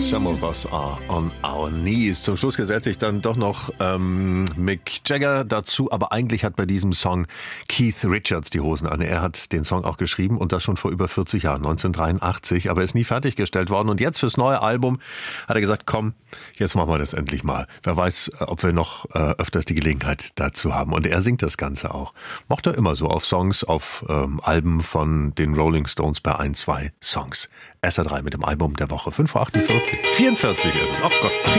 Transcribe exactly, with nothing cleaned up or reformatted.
Some of us are on our knees. Zum Schluss gesellt sich dann doch noch ähm, Mick Jagger dazu, aber eigentlich hat bei diesem Song Keith Richards die Hosen an. Er hat den Song auch geschrieben und das schon vor über vierzig Jahren, neunzehnhundertdreiundachtzig, aber ist nie fertiggestellt worden. Und jetzt fürs neue Album hat er gesagt, komm, jetzt machen wir das endlich mal. Wer weiß, ob wir noch äh, öfters die Gelegenheit dazu haben. Und er singt das Ganze auch. Macht er immer so auf Songs, auf ähm, Alben von den Rolling Stones bei ein, zwei Songs. S R drei mit dem Album der Woche. fünf Uhr achtundvierzig. vierundvierzig ist es. Ach Gott.